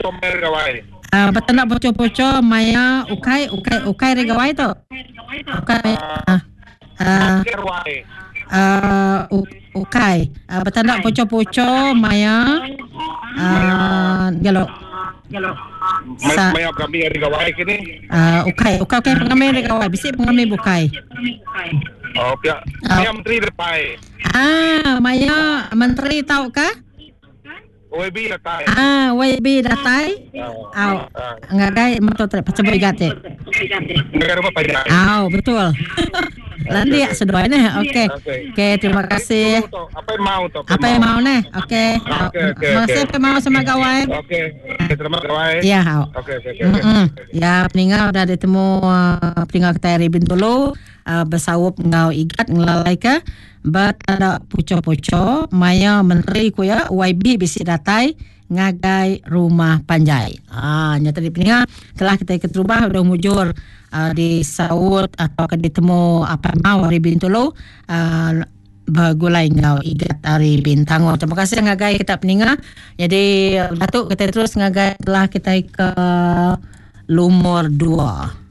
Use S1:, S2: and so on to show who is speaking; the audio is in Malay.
S1: poco mer gawai.
S2: Batanak poco-poco maya ukai regawai tu. Ukai.
S1: Gerwai.
S2: Ukai. Batanak poco-poco maya galo.
S1: Maya kami regawai kini.
S2: Ukai pengamai regawai. Bisik pengamai bukai.
S1: Oh, pia. Maya menteri lepai.
S2: Maya menteri tahu kah?
S1: OB lepai.
S2: YB datai. Ngagai motor pasabay gati.
S1: Negara apa pajak?
S2: Betul. Landia sedoi nih. Okey, terima kasih. Apa yang mau nih? Okey. Masih apa mau sama gawai?
S1: Okey, terima gawai.
S2: Ya,
S1: Okey.
S2: Ya, peninggal dah ditemu peninggal Ketari Bintulu bersawup ngau igat ngelalai ke bat ada puco-puco maya menteri ku ya YB bisi datai ngagai rumah panjai. Nyata di peninggal telah kita ikut rubah udah mujur di saud atau akan ditemu apa mau hari Bintulu bagulai ngau igat hari Bintang. Terima kasih ngagai kita peninggal. Jadi Datuk kita terus ngagai telah kita ke Lumur 2.